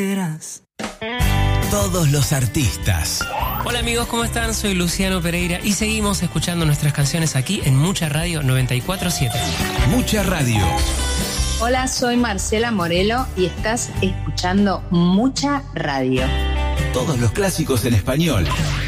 Todos los artistas. Hola amigos, ¿cómo están? Soy Luciano Pereira y seguimos escuchando nuestras canciones aquí en Mucha Radio 94.7. Mucha Radio. Hola, soy Marcela Morelo y estás escuchando Mucha Radio. Todos los clásicos en español